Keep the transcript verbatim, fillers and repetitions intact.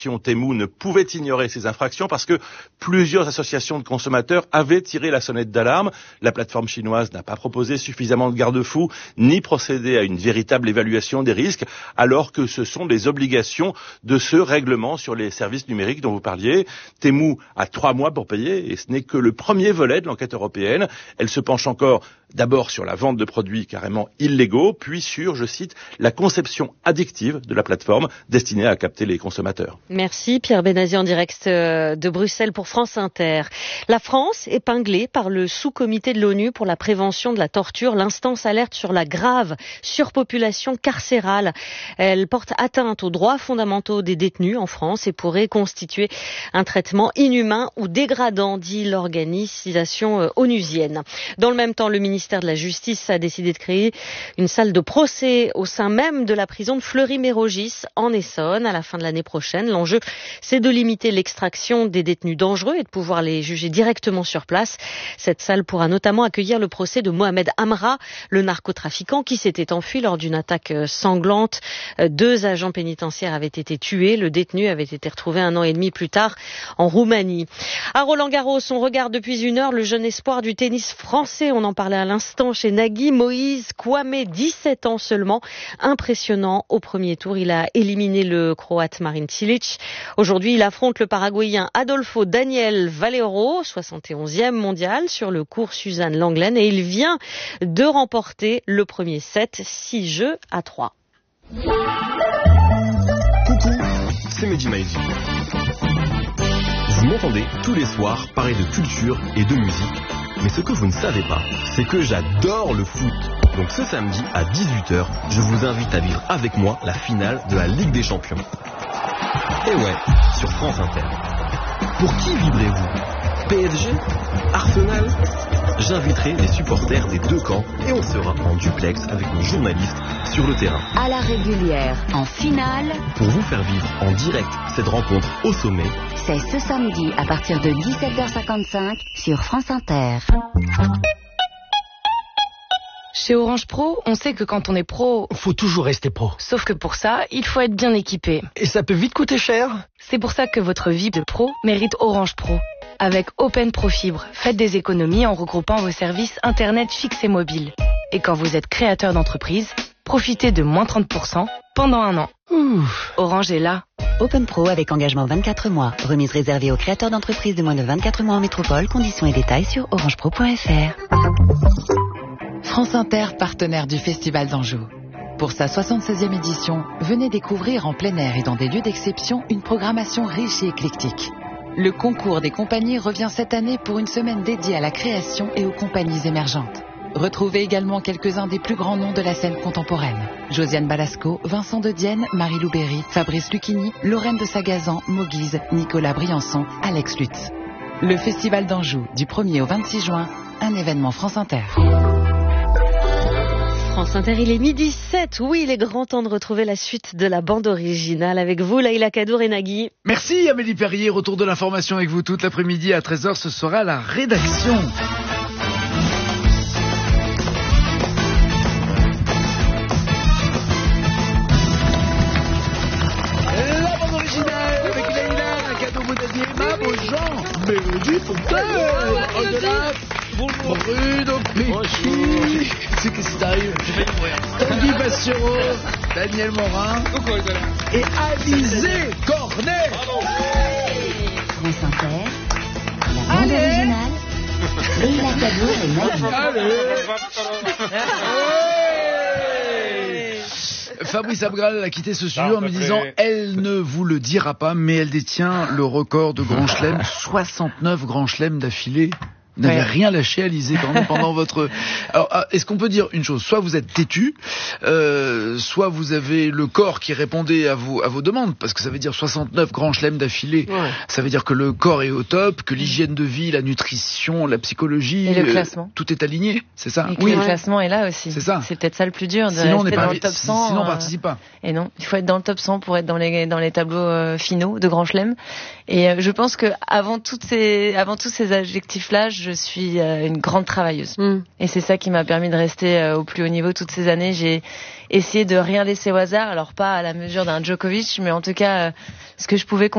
Temu ne pouvait ignorer ces infractions parce que plusieurs associations de consommateurs avaient tiré la sonnette d'alarme. La plateforme chinoise n'a pas proposé suffisamment de garde-fous ni procédé à une véritable évaluation des risques, alors que ce sont des obligations de ce règlement sur les services numériques dont vous parliez. Temu a trois mois pour payer et ce n'est que le premier volet de l'enquête européenne. Elle se penche encore d'abord sur la vente de produits carrément illégaux, puis sur, je cite, la conception addictive de la plateforme destinée à capter les consommateurs. Merci Pierre Benazier en direct de Bruxelles pour France Inter. La France, épinglée par le sous-comité de l'ONU pour la prévention de la torture, l'instance alerte sur la grave surpopulation carcérale. Elle porte atteinte aux droits fondamentaux des détenus en France et pourrait constituer un traitement inhumain ou dégradant, dit l'organisation onusienne. Dans le même temps, le ministère de la Justice a décidé de créer une salle de procès au sein même de la prison de Fleury-Mérogis en Essonne à la fin de l'année prochaine. L'enjeu, c'est de limiter l'extraction des détenus dangereux et de pouvoir les juger directement sur place. Cette salle pourra notamment accueillir le procès de Mohamed Amra, le narcotrafiquant qui s'était enfui lors d'une attaque sanglante. Deux agents pénitentiaires avaient été tués. Le détenu avait été retrouvé un an et demi plus tard en Roumanie. À Roland-Garros, on regarde depuis une heure le jeune espoir du tennis français. On en parlait à l'instant chez Nagui, Moïse Kouamé, dix-sept ans seulement. Impressionnant au premier tour. Il a éliminé le Croate Marin Cilic. Aujourd'hui, il affronte le Paraguayen Adolfo Daniel Valero, soixante et onzième mondial, sur le court Suzanne Lenglen. Et il vient de remporter le premier set, six jeux à trois. Coucou, c'est Mehdi Maizi. Vous m'entendez tous les soirs parler de culture et de musique. Mais ce que vous ne savez pas, c'est que j'adore le foot. Donc ce samedi à dix-huit heures, je vous invite à vivre avec moi la finale de la Ligue des Champions. Et ouais, sur France Inter. Pour qui vibrez-vous? P S G? Arsenal? J'inviterai les supporters des deux camps et on sera en duplex avec nos journalistes sur le terrain. À la régulière, en finale, pour vous faire vivre en direct cette rencontre au sommet, c'est ce samedi à partir de dix-sept heures cinquante-cinq sur France Inter. Chez Orange Pro, on sait que quand on est pro, faut toujours rester pro. Sauf que pour ça, il faut être bien équipé. Et ça peut vite coûter cher. C'est pour ça que votre vie de pro mérite Orange Pro. Avec Open Pro Fibre, faites des économies en regroupant vos services Internet fixes et mobiles. Et quand vous êtes créateur d'entreprise, profitez de moins trente pour cent pendant un an. Ouf. Orange est là. Open Pro avec engagement vingt-quatre mois. Remise réservée aux créateurs d'entreprises de moins de vingt-quatre mois en métropole. Conditions et détails sur orangepro point f r. France Inter, partenaire du Festival d'Anjou. Pour sa soixante-seizième édition, venez découvrir en plein air et dans des lieux d'exception une programmation riche et éclectique. Le concours des compagnies revient cette année pour une semaine dédiée à la création et aux compagnies émergentes. Retrouvez également quelques-uns des plus grands noms de la scène contemporaine. Josiane Balasco, Vincent de Dienne, Marie-Lou Berry, Fabrice Lucchini, Lorraine de Sagazan, Moguise, Nicolas Briançon, Alex Lutz. Le Festival d'Anjou, du premier au vingt-six juin, un événement France Inter. France Inter, il est midi sept. Oui, il est grand temps de retrouver la suite de la bande originale avec vous, Laïla Kadour et Nagui. Merci Amélie Perrier. Retour de l'information avec vous toute l'après-midi à treize heures. Ce sera la rédaction. La bande originale avec Laïla Kadour, Boudadier, Mab, Jean, Mélodie Fontaine, au-delà. Bonjour Bruno Pécu. C'est qu'est-ce qui t'arrive? Tanguy Bassiero, Daniel Morin et Alizé Cornet. France Inter, la bande originale, Laïla Kadour et Nagui. Fabrice Abgral a quitté ce studio en me disant elle ne vous le dira pas, mais elle détient le record de Grand Chelem, soixante-neuf Grand Chelem d'affilée. Vous n'avez ouais. rien lâché, Alizé, quand même, pendant votre... Alors, est-ce qu'on peut dire une chose? Soit vous êtes têtu, euh, soit vous avez le corps qui répondait à vos, à vos demandes, parce que ça veut dire soixante-neuf grands chelems d'affilée. Ouais. Ça veut dire que le corps est au top, que l'hygiène de vie, la nutrition, la psychologie... Et le classement. Euh, tout est aligné, c'est ça? Et que oui, le classement est là aussi. C'est ça. C'est peut-être ça le plus dur, de sinon, rester on est pas dans le top cent. Sinon, on euh... participe pas. Et non, il faut être dans le top cent pour être dans les, dans les tableaux euh, finaux de Grand Chelem. Et euh, je pense que avant toutes ces, avant tous ces adjectifs-là, je suis... Euh, une grande travailleuse. Mm. Et c'est ça qui m'a permis de rester euh, au plus haut niveau toutes ces années. J'ai essayé de rien laisser au hasard, alors pas à la mesure d'un Djokovic, mais en tout cas, euh, ce que je pouvais